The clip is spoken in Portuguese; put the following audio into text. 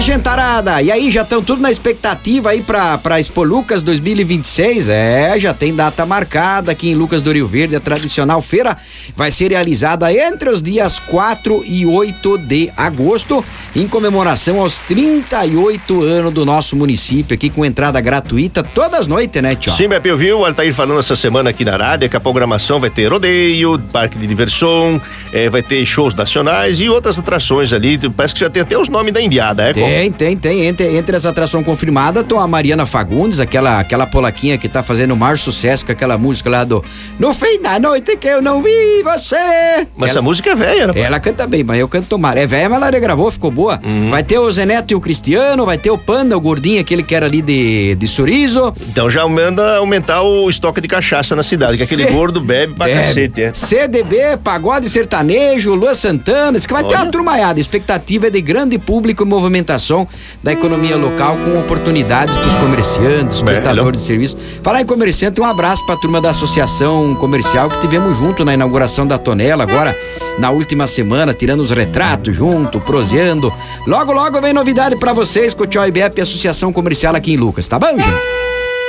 gentarada, e aí já estão tudo na expectativa aí pra Expo Lucas 2026, já tem data marcada aqui em Lucas do Rio Verde, a tradicional feira vai ser realizada entre os dias 4 e 8 de agosto, em comemoração aos 38 anos do nosso município, aqui com entrada gratuita todas as noites, né, tio? Sim, Beppe, eu vi o Altair falando essa semana aqui na rádio que a programação vai ter rodeio, parque de diversão, vai ter shows nacionais e outras atrações ali, parece que já tem até os nomes da indiada, Tem. Entre essa atração confirmada, estão a Mariana Fagundes, aquela polaquinha que tá fazendo o maior sucesso com aquela música lá do No Fim da Noite que eu não vi você. Mas essa música é velha, né? Ela canta bem, mas eu canto mal. É velha, mas ela regravou, ficou boa. Vai ter o Zé Neto e o Cristiano, vai ter o Panda, o gordinho, aquele que era ali de Surizo. Então já manda aumentar o estoque de cachaça na cidade, que aquele gordo bebe pra cacete, CDB, pagode sertanejo, Lua Santana, diz que vai ter uma turmaiada. A expectativa é de grande público e movimentação da economia local, com oportunidades pros comerciantes, prestadores de serviço. Falar em comerciante, um abraço pra turma da Associação Comercial que tivemos junto na inauguração da Tonela, agora na última semana, tirando os retratos junto, proseando. Logo vem novidade pra vocês com o Tchau IBEP, Associação Comercial aqui em Lucas, tá bom, gente?